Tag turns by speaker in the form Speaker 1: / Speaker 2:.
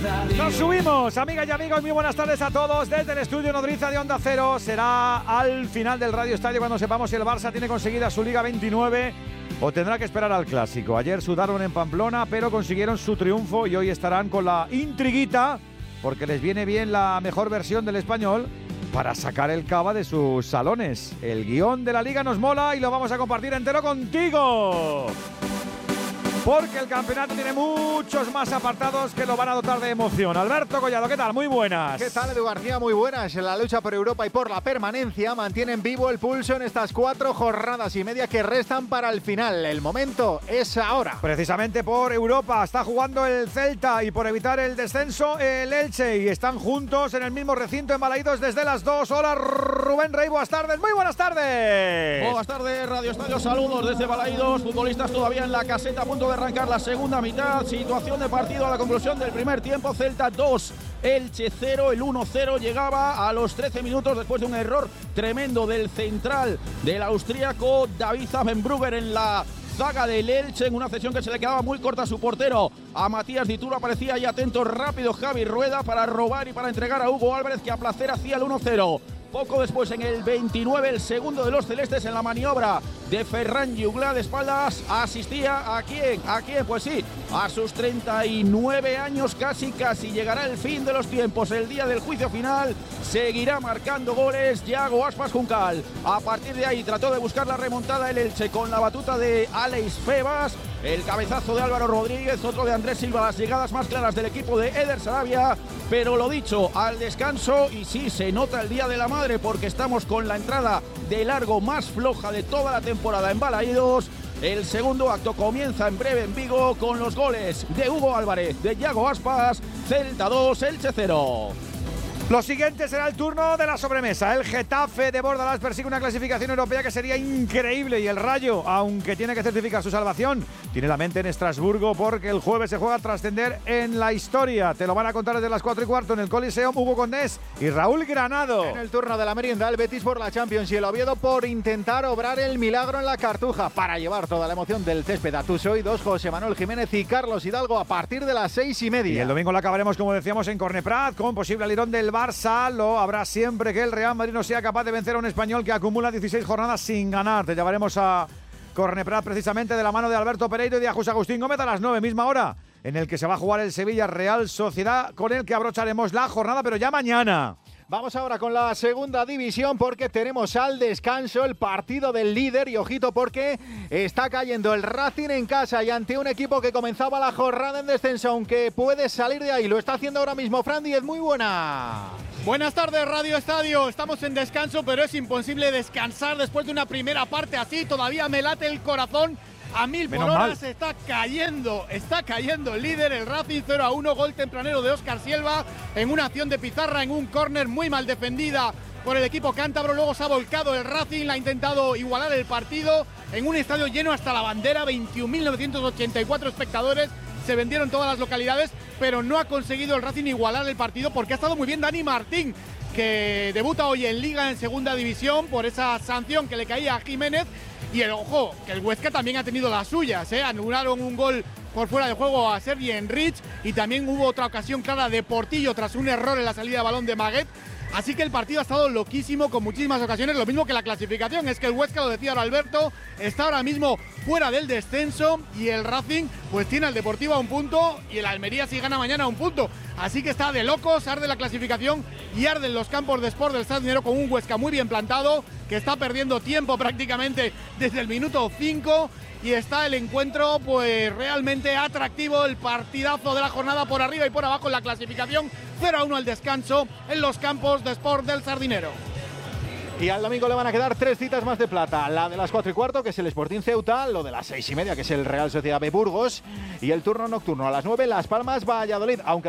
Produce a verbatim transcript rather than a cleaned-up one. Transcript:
Speaker 1: Nos subimos, amigas y amigos, muy buenas tardes a todos desde el estudio Nodriza de Onda Cero. Será al final del Radio Estadio cuando sepamos si el Barça tiene conseguida su Liga veintinueve o tendrá que esperar al Clásico. Ayer sudaron en Pamplona, pero consiguieron su triunfo y hoy estarán con la intriguita, porque les viene bien la mejor versión del español para sacar el cava de sus salones. El guión de la Liga nos mola y lo vamos a compartir entero contigo, porque el campeonato tiene muchos más apartados que lo van a dotar de emoción. Alberto Collado, ¿qué tal? Muy buenas.
Speaker 2: ¿Qué tal, Edu García? Muy buenas. En la lucha por Europa y por la permanencia mantienen vivo el pulso en estas cuatro jornadas y media que restan para el final. El momento es ahora.
Speaker 1: Precisamente por Europa está jugando el Celta y por evitar el descenso el Elche, y están juntos en el mismo recinto en Balaídos desde las dos. Hola, Rubén Rey, buenas tardes. Muy buenas tardes.
Speaker 3: Buenas tardes, Radio Estadio. Saludos desde Balaídos. Futbolistas todavía en la caseta a punto de arrancar la segunda mitad. Situación de partido a la conclusión del primer tiempo. Celta dos, Elche cero. El uno cero llegaba a los trece minutos después de un error tremendo del central del austríaco David Zavenbrugger en la zaga del Elche, en una cesión que se le quedaba muy corta a su portero, a Matías Dituro. Aparecía ahí atento rápido Javi Rueda para robar y para entregar a Hugo Álvarez, que a placer hacía el uno cero. Poco después, en el veintinueve, el segundo de los celestes en la maniobra de Ferran Juglar de espaldas. ¿Asistía a quién? ¿A quién? Pues sí, a sus treinta y nueve años casi, casi. Llegará el fin de los tiempos, el día del juicio final. Seguirá marcando goles Yago Aspas Juncal. A partir de ahí trató de buscar la remontada el Elche con la batuta de Alex Febas. El cabezazo de Álvaro Rodríguez, otro de Andrés Silva, las llegadas más claras del equipo de Eder Sarabia. Pero lo dicho, al descanso, y sí, se nota el Día de la Madre, porque estamos con la entrada de largo más floja de toda la temporada en Balaídos. El segundo acto comienza en breve en Vigo con los goles de Hugo Álvarez, de Yago Aspas. Celta dos, Elche cero.
Speaker 1: Lo siguiente será el turno de la sobremesa. El Getafe de Bordalás persigue una clasificación europea que sería increíble, y el Rayo, aunque tiene que certificar su salvación, tiene la mente en Estrasburgo, porque el jueves se juega a trascender en la historia. Te lo van a contar desde las cuatro y cuarto en el Coliseum Hugo Condés y Raúl Granado.
Speaker 2: En el turno de la merienda, el Betis por la Champions y el Oviedo por intentar obrar el milagro en la Cartuja, para llevar toda la emoción del césped a tus oídos. José Manuel Jiménez y Carlos Hidalgo a partir de las seis y media.
Speaker 1: Y el domingo la acabaremos, como decíamos, en Corneprat, con posible alirón del Barça. Lo habrá siempre que el Real Madrid no sea capaz de vencer a un español que acumula dieciséis jornadas sin ganar. Te llevaremos a Corneprat precisamente de la mano de Alberto Pereiro y de José Agustín Gómez a las nueve, misma hora en el que se va a jugar el Sevilla Real Sociedad, con el que abrocharemos la jornada, pero ya mañana.
Speaker 2: Vamos ahora con la segunda división, porque tenemos al descanso el partido del líder, y ojito porque está cayendo el Racing en casa y ante un equipo que comenzaba la jornada en descenso, aunque puede salir de ahí. Lo está haciendo ahora mismo Fran Díez. Muy buena.
Speaker 4: Buenas tardes, Radio Estadio. Estamos en descanso, pero es imposible descansar después de una primera parte así. Todavía me late el corazón a mil por hora. Se está cayendo, está cayendo el líder, el Racing. Cero a uno, gol tempranero de Óscar Silva en una acción de pizarra en un córner muy mal defendida por el equipo cántabro. Luego se ha volcado el Racing, la ha intentado igualar el partido en un estadio lleno hasta la bandera, veintiún mil novecientos ochenta y cuatro espectadores. Se vendieron todas las localidades, pero no ha conseguido el Racing igualar el partido, porque ha estado muy bien Dani Martín, que debuta hoy en Liga en segunda división por esa sanción que le caía a Jiménez. Y el ojo, que el Huesca también ha tenido las suyas, ¿eh? Anularon un gol por fuera de juego a Sergi Enrich, y también hubo otra ocasión clara de Portillo tras un error en la salida de balón de Maguet. Así que el partido ha estado loquísimo, con muchísimas ocasiones, lo mismo que la clasificación. Es que el Huesca, lo decía ahora Alberto, está ahora mismo fuera del descenso, y el Racing pues tiene al Deportivo a un punto, y el Almería si gana mañana a un punto. Así que está de locos, arde la clasificación y arden los campos de Sport del Sardinero, con un Huesca muy bien plantado, que está perdiendo tiempo prácticamente desde el minuto cinco. Y está el encuentro pues realmente atractivo, el partidazo de la jornada por arriba y por abajo en la clasificación. Cero a uno al descanso en los campos de Sport del Sardinero.
Speaker 2: Y al domingo le van a quedar tres citas más de plata. La de las cuatro y cuarto, que es el Sporting Ceuta, lo de las seis y media, que es el Real Sociedad B Burgos, y el turno nocturno a las nueve, Las Palmas Valladolid. Aunque